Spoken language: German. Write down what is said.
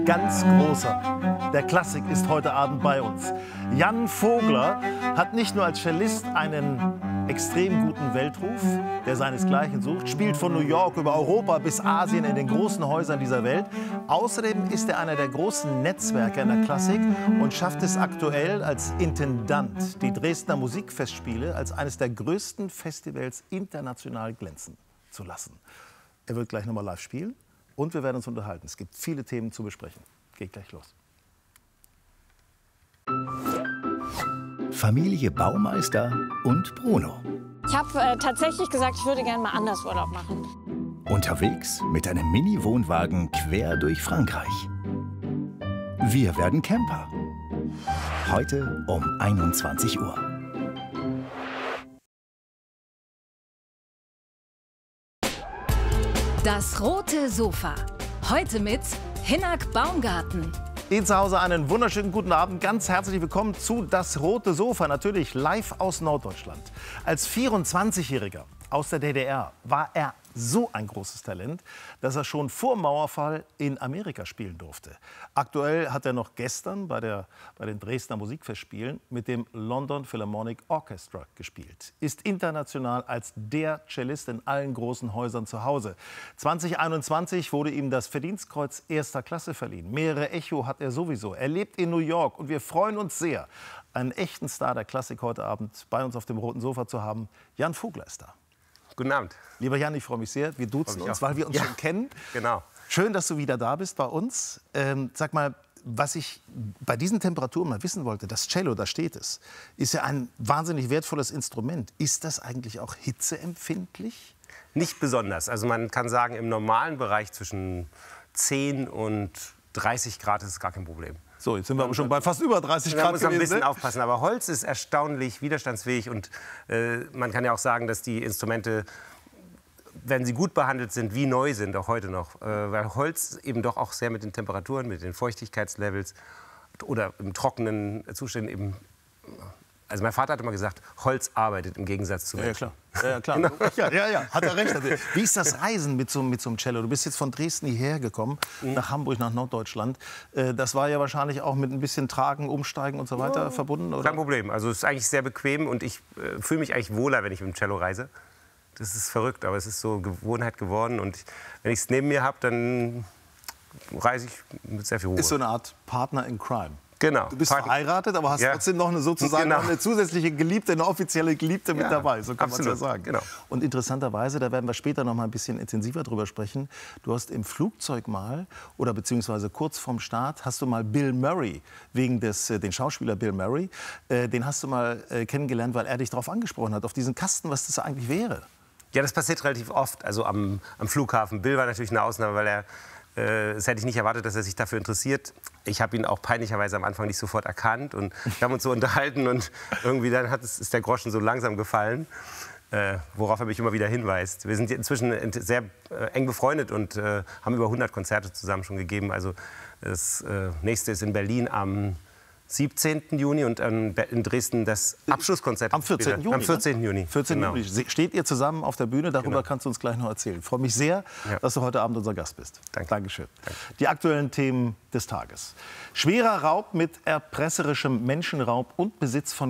Ganz großer. Der Klassik ist heute Abend bei uns. Jan Vogler hat nicht nur als Cellist einen extrem guten Weltruf, der seinesgleichen sucht, spielt von New York über Europa bis Asien in den großen Häusern dieser Welt. Außerdem ist er einer der großen Netzwerke in der Klassik und schafft es aktuell als Intendant, die Dresdner Musikfestspiele als eines der größten Festivals international glänzen zu lassen. Er wird gleich nochmal live spielen. Und wir werden uns unterhalten. Es gibt viele Themen zu besprechen. Geht gleich los. Familie Baumeister und Bruno. Ich habe tatsächlich gesagt, ich würde gerne mal anders Urlaub machen. Unterwegs mit einem Mini-Wohnwagen quer durch Frankreich. Wir werden Camper. Heute um 21 Uhr. Das rote Sofa. Heute mit Hinnerk Baumgarten. Ihnen zu Hause einen wunderschönen guten Abend. Ganz herzlich willkommen zu Das rote Sofa. Natürlich live aus Norddeutschland. Als 24-Jähriger aus der DDR war er so ein großes Talent, dass er schon vor Mauerfall in Amerika spielen durfte. Aktuell hat er noch gestern bei den Dresdner Musikfestspielen mit dem London Philharmonic Orchestra gespielt. Ist international als der Cellist in allen großen Häusern zu Hause. 2021 wurde ihm das Verdienstkreuz erster Klasse verliehen. Mehrere Echo hat er sowieso. Er lebt in New York und wir freuen uns sehr, einen echten Star der Klassik heute Abend bei uns auf dem roten Sofa zu haben. Jan Vogler ist da. Guten Abend. Lieber Jan, ich freue mich sehr. Wir duzen uns, weil wir uns schon kennen. Genau. Schön, dass du wieder da bist bei uns. Sag mal, was ich bei diesen Temperaturen mal wissen wollte, das Cello, da steht es, ist ja ein wahnsinnig wertvolles Instrument. Ist das eigentlich auch hitzeempfindlich? Nicht besonders. Also man kann sagen, im normalen Bereich zwischen 10 und 30 Grad ist es gar kein Problem. So, jetzt sind wir aber schon bei fast über 30 Grad gewesen. Man muss ein bisschen aufpassen. Aber Holz ist erstaunlich widerstandsfähig. Und man kann ja auch sagen, dass die Instrumente, wenn sie gut behandelt sind, wie neu sind, auch heute noch. Weil Holz eben doch auch sehr mit den Temperaturen, mit den Feuchtigkeitslevels oder im trockenen Zustand eben... Also mein Vater hat immer gesagt, Holz arbeitet im Gegensatz zu Menschen. Ja, klar. Genau. Ja, hat er recht. Wie ist das Reisen mit so einem Cello? Du bist jetzt von Dresden hierher gekommen, nach Hamburg, nach Norddeutschland. Das war ja wahrscheinlich auch mit ein bisschen Tragen, Umsteigen und so weiter verbunden, oder? Kein Problem. Also es ist eigentlich sehr bequem und ich fühle mich eigentlich wohler, wenn ich mit dem Cello reise. Das ist verrückt, aber es ist so Gewohnheit geworden. Und wenn ich es neben mir habe, dann reise ich mit sehr viel Ruhe. Ist so eine Art Partner in Crime. Genau. Du bist verheiratet, aber hast trotzdem noch eine zusätzliche Geliebte, eine offizielle Geliebte mit dabei. So kann man es ja sagen. Genau. Und interessanterweise, da werden wir später noch mal ein bisschen intensiver drüber sprechen, du hast im Flugzeug mal, oder beziehungsweise kurz vorm Start, hast du mal Bill Murray, wegen den Schauspieler Bill Murray, den hast du mal kennengelernt, weil er dich darauf angesprochen hat, auf diesen Kasten, was das eigentlich wäre. Ja, das passiert relativ oft, also am Flughafen. Bill war natürlich eine Ausnahme, weil das hätte ich nicht erwartet, dass er sich dafür interessiert. Ich habe ihn auch peinlicherweise am Anfang nicht sofort erkannt. Und wir haben uns so unterhalten und irgendwie dann ist der Groschen so langsam gefallen, worauf er mich immer wieder hinweist. Wir sind inzwischen sehr eng befreundet und haben über 100 Konzerte zusammen schon gegeben. Also das nächste ist in Berlin am 17. Juni und in Dresden das Abschlusskonzert. Am 14. Juni. Am 14. Juni. 14. Genau. Juni. Steht ihr zusammen auf der Bühne? Darüber kannst du uns gleich noch erzählen. Ich freue mich sehr, dass du heute Abend unser Gast bist. Danke. Dankeschön. Danke. Die aktuellen Themen des Tages. Schwerer Raub mit erpresserischem Menschenraub und Besitz von